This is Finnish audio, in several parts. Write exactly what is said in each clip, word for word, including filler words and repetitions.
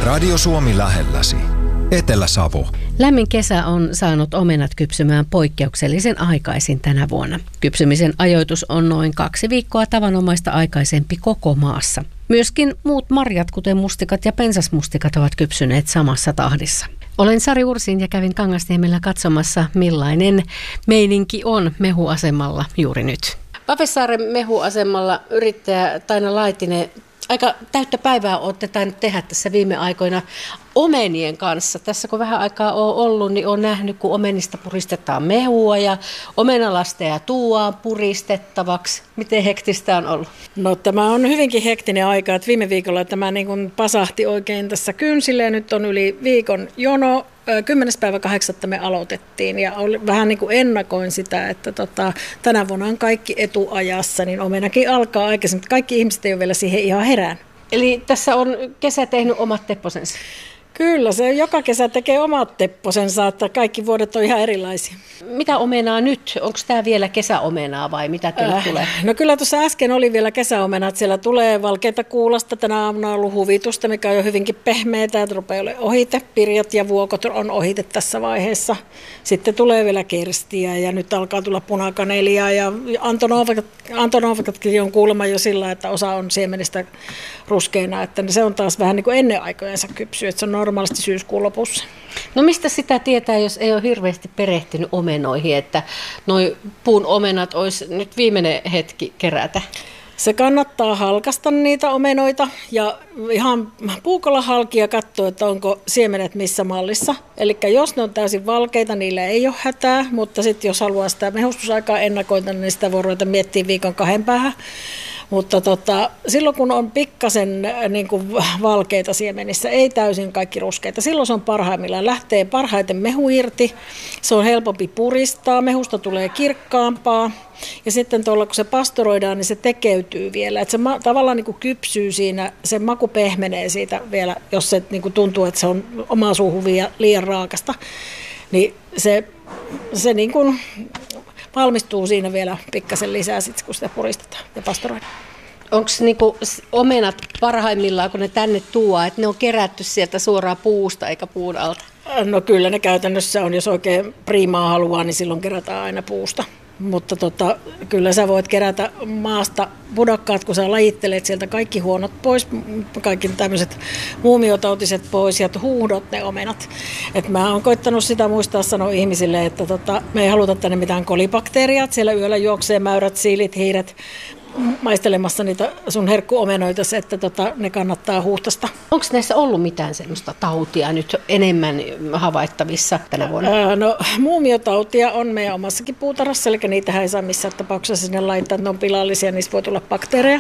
Radio Suomi lähelläsi. Etelä-Savo. Lämmin kesä on saanut omenat kypsymään poikkeuksellisen aikaisin tänä vuonna. Kypsymisen ajoitus on noin kaksi viikkoa tavanomaista aikaisempi koko maassa. Myöskin muut marjat, kuten mustikat ja pensasmustikat, ovat kypsyneet samassa tahdissa. Olen Sari Ursin ja kävin Kangasniemellä katsomassa, millainen meininki on mehuasemalla juuri nyt. Vapessaaren mehuasemalla yrittäjä Taina Laitinen, aika täyttä päivää olette tainnut tehdä tässä viime aikoina omenien kanssa. Tässä kun vähän aikaa on ollut, niin olen nähnyt, kun omenista puristetaan mehua ja omenalasteja tuodaan puristettavaksi. Miten hektistä on ollut? No tämä on hyvinkin hektinen aika. Että viime viikolla tämä niin kuin pasahti oikein tässä kynsille ja nyt on yli viikon jono. kymmenes päivä kahdeksatta me aloitettiin ja oli, vähän niin kuin ennakoin sitä, että tota, tänä vuonna on kaikki etuajassa, niin omenakin alkaa aikaisemmin. Kaikki ihmiset ei ole vielä siihen ihan herään. Eli tässä on kesä tehnyt omat tepposensa? Kyllä, se joka kesä tekee omat tepposensa, että kaikki vuodet on ihan erilaisia. Mitä omenaa nyt? Onko tämä vielä kesäomenaa vai mitä teille äh, tulee? No kyllä tuossa äsken oli vielä kesäomenat. Siellä tulee valkeata kuulasta. Tänä aamuna on ollut huvitusta, mikä on jo hyvinkin pehmeää. Että rupeaa olemaan ohite. Pirjat ja vuokot on ohite tässä vaiheessa. Sitten tulee vielä kerstiä ja nyt alkaa tulla punakanelia. Ja Antonovakatkin on kuulemma jo sillä, että osa on siemenistä ruskeina. Että se on taas vähän niin kuin ennen aikojensa kypsyä. Että se on normaalisti syyskuun lopussa. No mistä sitä tietää, jos ei ole hirveästi perehtynyt omenoihin, että noi puun omenat olisi nyt viimeinen hetki kerätä? Se kannattaa halkasta niitä omenoita ja ihan puukolla halki ja katsoa, että onko siemenet missä mallissa. Eli jos ne on täysin valkeita, niillä ei ole hätää, mutta sitten jos haluaa sitä mehustusaikaa ennakoida, niin sitä voi ruveta miettimään viikon kahden päähän. Mutta tota, silloin kun on pikkasen niin kuin valkeita siemenissä, ei täysin kaikki ruskeita, silloin se on parhaimmillaan. Lähtee parhaiten mehu irti, se on helpompi puristaa, mehusta tulee kirkkaampaa. Ja sitten tuolla kun se pastoroidaan, niin se tekeytyy vielä. Että se ma- tavallaan niin kuin kypsyy siinä, se maku pehmenee siitä vielä, jos se niin kuin tuntuu, että se on omaa suuhun liian raakasta. Niin se, se niin kuin valmistuu siinä vielä pikkasen lisää, sit, kun sitä puristetaan ja pastoroidaan. Onko niinku omenat parhaimmillaan, kun ne tänne tuo, että ne on kerätty sieltä suoraan puusta eikä puun alta? No kyllä ne käytännössä on, jos oikein priimaa haluaa, niin silloin kerätään aina puusta. Mutta tota, kyllä sä voit kerätä maasta pudokkaat, kun sä lajittelet sieltä kaikki huonot pois, kaikki tämmöiset muumiotautiset pois ja huuhdot ne omenat. Et mä oon koittanut sitä muistaa sanoa ihmisille, että tota, me ei haluta tänne mitään kolibakteeria, että siellä yöllä juoksee mäyrät, siilit, hiiret maistelemassa niitä sun herkkuomenoita, että tota, ne kannattaa huuhtasta. Onko näissä ollut mitään semmoista tautia nyt enemmän havaittavissa tänä vuonna? Ää, no muumiotautia on meidän omassakin puutarhassa, eli niitähän ei saa missään tapauksessa sinne laittaa, että ne on pilallisia, niistä voi tulla bakteereja.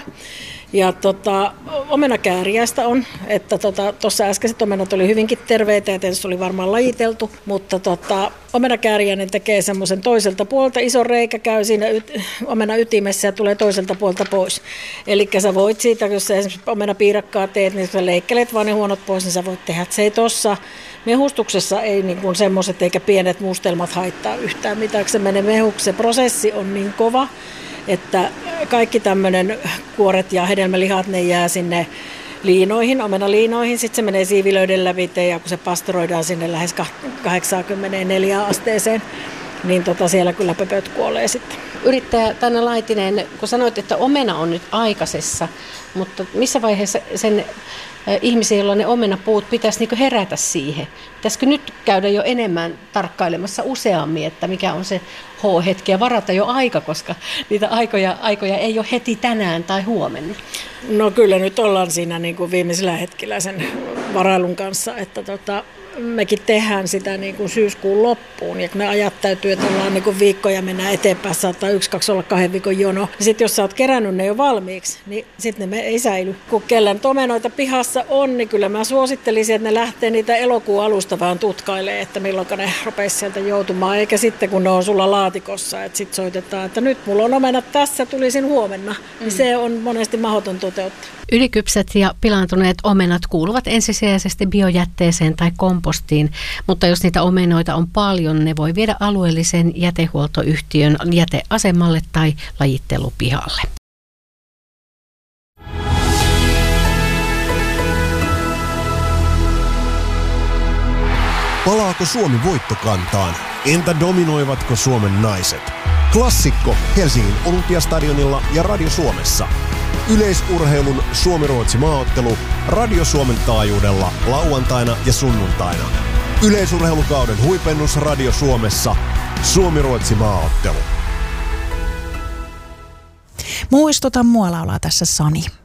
Ja tota, omenakääriäistä on, että tuossa tota, äskeiset omenat oli hyvinkin terveitä ja tietysti oli varmaan lajiteltu, mutta tota, omenakääriäinen tekee semmoisen toiselta puolelta, iso reikä käy siinä yt, omena ytimessä ja tulee toiselta puolelta pois. Eli sä voit siitä, jos sä esimerkiksi omenapiirakkaa teet, niin jos sä leikkelet vaan ne huonot pois, niin sä voit tehdä, että se ei tuossa mehustuksessa ei niin kuin semmoiset eikä pienet mustelmat haittaa yhtään mitään, se menee mehuksi, se prosessi on niin kova, että kaikki tämmöinen kuoret ja hedelmälihat, ne jää sinne liinoihin, omenaliinoihin, sitten se menee siivilöiden läpi ja kun se pastoroidaan sinne lähes kahdeksankymmentäneljä asteeseen, niin tota siellä kyllä pöpöt kuolee sitten. Yrittäjä Taina Laitinen, kun sanoit, että omena on nyt aikaisessa, mutta missä vaiheessa sen ihmisiä, joilla ne omenapuut, pitäisi niin herätä siihen? Pitäisikö nyt käydä jo enemmän tarkkailemassa useammin, että mikä on se H-hetki ja varata jo aika, koska niitä aikoja, aikoja ei ole heti tänään tai huomenna? No kyllä nyt ollaan siinä niin kuin viimeisellä hetkellä sen varailun kanssa, että tota, mekin tehdään sitä niin kuin syyskuun loppuun ja kun ne ajat täytyy, että ollaan niin kuin viikkoja mennään eteenpäin, saattaa yksi, kaksi olla kahden viikon jono. Sitten jos sä oot kerännyt ne jo valmiiksi, niin sitten ne ei säily. Kun kellä nyt omenoita pihassa on, niin kyllä mä suosittelisin, että ne lähtee niitä elokuun alusta vaan tutkailemaan, että milloin ne rupeisi sieltä joutumaan, eikä sitten kun ne on sulla laatikossa, että sitten soitetaan, että nyt mulla on omenat tässä, tulisin huomenna. Mm. Niin se on monesti mahdoton toteuttaa. Ylikypsät ja pilaantuneet omenat kuuluvat ensisijaisesti biojätteeseen tai kompostiin, mutta jos niitä omenoita on paljon, ne voi viedä alueellisen jätehuoltoyhtiön jäteasemalle tai lajittelupihalle. Palaako Suomi voittokantaan? Entä dominoivatko Suomen naiset? Klassikko Helsingin Olympiastadionilla ja Radio Suomessa. Yleisurheilun Suomi-Ruotsi maaottelu Radio Suomen taajuudella lauantaina ja sunnuntaina. Yleisurheilukauden huipennus Radio Suomessa. Suomi-Ruotsi maaottelu. Muistutan mua laulaa tässä Sani.